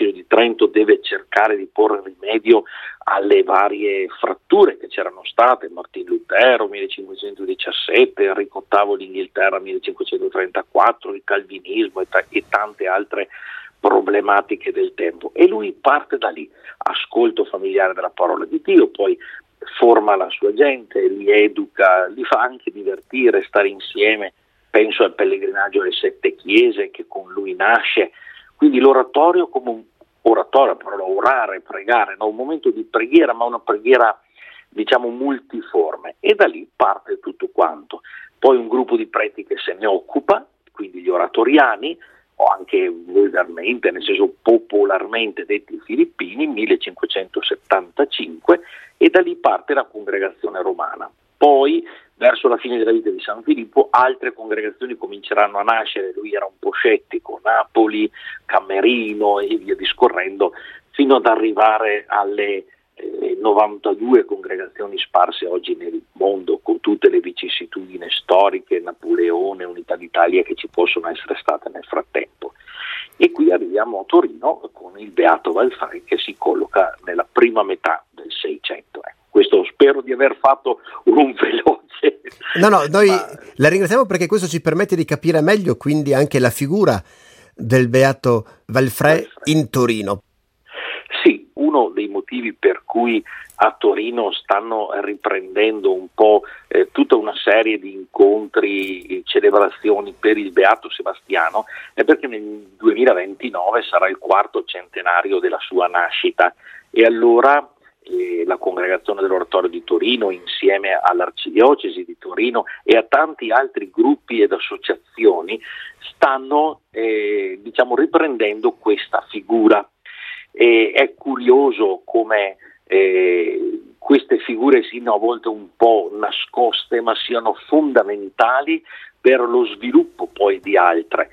Concilio di Trento deve cercare di porre rimedio alle varie fratture che c'erano state, Martin Lutero 1517, Enrico VIII d'Inghilterra 1534, il calvinismo e tante altre problematiche del tempo, e lui parte da lì, ascolto familiare della parola di Dio, poi forma la sua gente, li educa, li fa anche divertire, stare insieme. Penso al pellegrinaggio alle 7 chiese che con lui nasce, quindi l'oratorio come un oratorio, la parola orare, pregare, un momento di preghiera, ma una preghiera diciamo multiforme, e da lì parte tutto quanto. Poi un gruppo di preti che se ne occupa, quindi gli oratoriani, o anche volgarmente, nel senso popolarmente detti filippini, 1575, e da lì parte la congregazione romana. Poi, verso la fine della vita di San Filippo, altre congregazioni cominceranno a nascere, lui era un po' scettico, Napoli, Camerino e via discorrendo, fino ad arrivare alle 92 congregazioni sparse oggi nel mondo, con tutte le vicissitudini storiche, Napoleone, Unità d'Italia che ci possono essere state nel frattempo. E qui arriviamo a Torino con il Beato Valfrè che si colloca nella prima metà del Seicento. Questo spero di aver fatto un veloce. No, noi la ringraziamo perché questo ci permette di capire meglio quindi anche la figura del Beato Valfrè in Torino. Sì, uno dei motivi per cui a Torino stanno riprendendo un po' tutta una serie di incontri, celebrazioni per il Beato Sebastiano è perché nel 2029 sarà il 4° centenario della sua nascita, e allora la congregazione dell'Oratorio di Torino, insieme all'Arcidiocesi di Torino e a tanti altri gruppi ed associazioni, stanno riprendendo questa figura. È curioso come queste figure siano a volte un po' nascoste, ma siano fondamentali per lo sviluppo poi di altre.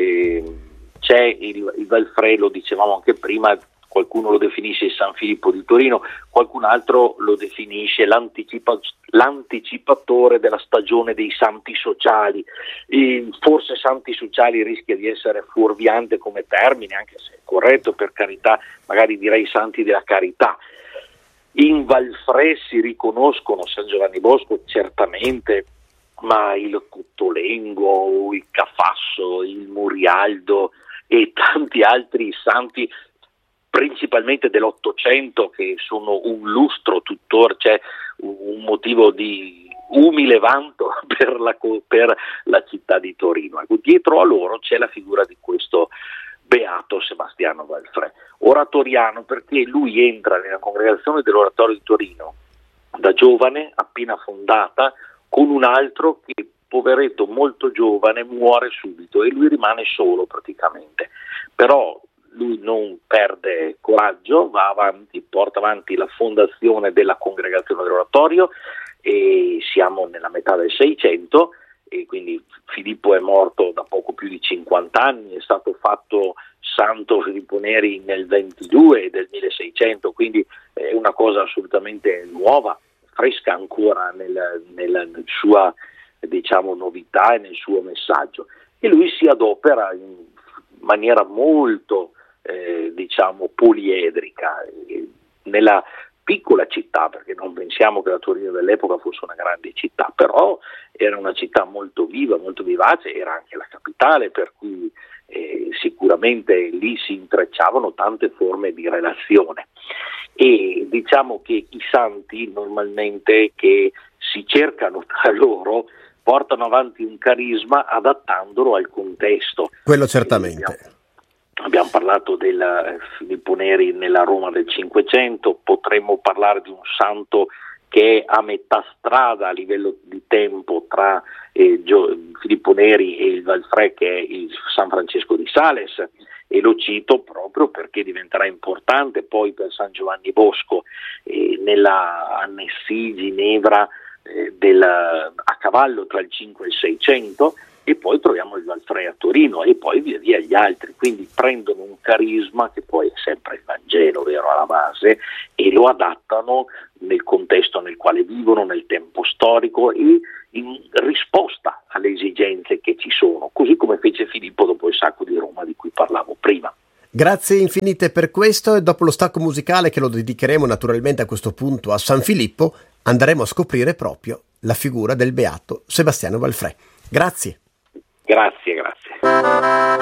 C'è il Valfrè, lo dicevamo anche prima, qualcuno lo definisce il San Filippo di Torino, qualcun altro lo definisce l'anticipatore della stagione dei santi sociali. Forse santi sociali rischia di essere fuorviante come termine, anche se è corretto, per carità, magari direi santi della carità. In Valfrè si riconoscono San Giovanni Bosco certamente, ma il Cottolengo, il Cafasso, il Murialdo e tanti altri santi principalmente dell'Ottocento che sono un lustro tuttora, c'è un motivo di umile vanto per la città di Torino. Dietro a loro c'è la figura di questo Beato Sebastiano Valfrè, oratoriano perché lui entra nella congregazione dell'Oratorio di Torino da giovane, appena fondata, con un altro che, poveretto molto giovane, muore subito e lui rimane solo praticamente, però lui non perde coraggio, va avanti, porta avanti la fondazione della congregazione dell'Oratorio, e siamo nella metà del Seicento, e quindi Filippo è morto da poco più di 50 anni, è stato fatto santo Filippo Neri nel 22 del 1600, quindi è una cosa assolutamente nuova, fresca ancora nella sua novità e nel suo messaggio, e lui si adopera in maniera molto poliedrica nella piccola città, perché non pensiamo che la Torino dell'epoca fosse una grande città, però era una città molto viva, molto vivace, era anche la capitale, per cui sicuramente lì si intrecciavano tante forme di relazione, e diciamo che i santi normalmente che si cercano tra loro portano avanti un carisma adattandolo al contesto. Quello certamente. Abbiamo parlato del Filippo Neri nella Roma del Cinquecento, potremmo parlare di un santo che è a metà strada a livello di tempo tra Filippo Neri e il Valfrè, che è il San Francesco di Sales, e lo cito proprio perché diventerà importante poi per San Giovanni Bosco nella Annecy, Ginevra, a cavallo tra il 5 e il 600, e poi troviamo il Valfrè a Torino e poi via via gli altri, quindi prendono un carisma che poi è sempre il Vangelo, vero, alla base, e lo adattano nel contesto nel quale vivono, nel tempo storico e in risposta alle esigenze che ci sono, così come fece Filippo dopo il sacco di Roma di cui parlavo prima. Grazie infinite per questo, e dopo lo stacco musicale, che lo dedicheremo naturalmente a questo punto a San Filippo, andremo a scoprire proprio la figura del beato Sebastiano Valfrè. Grazie. Grazie.